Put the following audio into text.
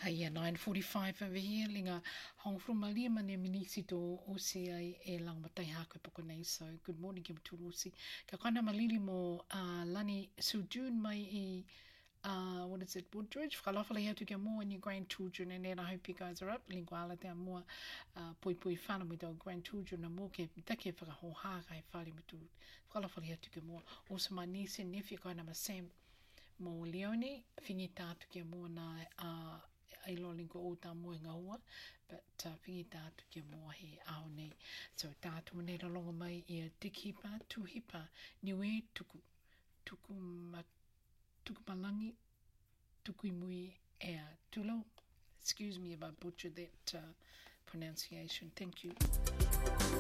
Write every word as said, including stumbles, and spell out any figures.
Hey, nine forty-five over here, linga hong from Malia mane minisi to O C I e lang matai ha koe poko nei. So good morning ki maturusi. Ka kana malili mo uh, lani so June mai i uh, what is it, Woodridge? Whalawhala hea tu kia mua and your grandchildren, and then I hope you guys are up. Lingwala te mua uh, pui pui whana mi tau grandchildren na mua ke take whakahoha kai whare mi tu. Whalawhala hea tu kia mua. Also my niece and nephew kai nama Sam mo Leone, whingi tātu kia mua na uh, ai loling ko o tā mua ngā ua, but uh, whingi tātu kia mua he ao nei. So tātu nei rongo mai i a tikipa, tuhipa, niwe tuku, tuku, ma, tuku malangi, tuku imui ea tulo. Excuse me if I butchered that uh, pronunciation. Thank you.